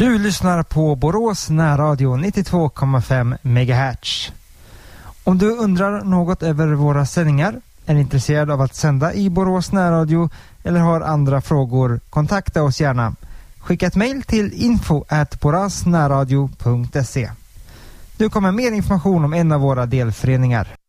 Du lyssnar på Borås närradio 92,5 MHz. Om du undrar något över våra sändningar, är intresserad av att sända i Borås närradio eller har andra frågor, kontakta oss gärna. Skicka ett mejl till info@borasnärradio.se. Du kommer mer information om en av våra delföreningar.